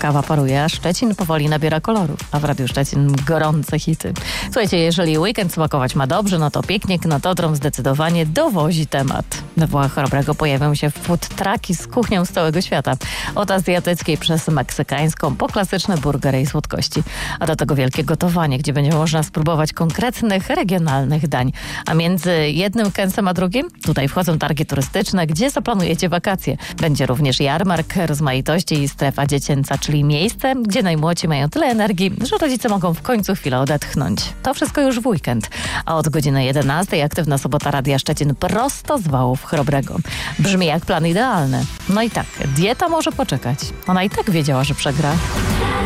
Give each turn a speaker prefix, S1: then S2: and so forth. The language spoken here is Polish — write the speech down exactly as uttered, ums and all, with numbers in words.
S1: kawa paruje, a Szczecin powoli nabiera kolorów, a w Radiu Szczecin gorące hity. Słuchajcie, jeżeli weekend smakować ma dobrze, no to piknik nad Odrą zdecydowanie dowozi temat. We Włochach Chrobrego pojawią się food trucki z kuchnią z całego świata. Od azjatyckiej przez meksykańską po klasyczne burgery i słodkości. A do tego wielkie gotowanie, gdzie będzie można spróbować konkretnych, regionalnych dań. A między jednym kęsem a drugim tutaj wchodzą targi turystyczne, gdzie zaplanujecie wakacje. Będzie również jarmark rozmaitości i strefa dziecięca, czyli miejsce, gdzie najmłodsi mają tyle energii, że rodzice mogą w końcu chwilę odetchnąć. To wszystko już w weekend. A od godziny jedenastej aktywna sobota Radia Szczecin prosto z Wałów Chrobrego. Brzmi jak plan idealny. No i tak, dieta może poczekać. Ona i tak wiedziała, że przegra.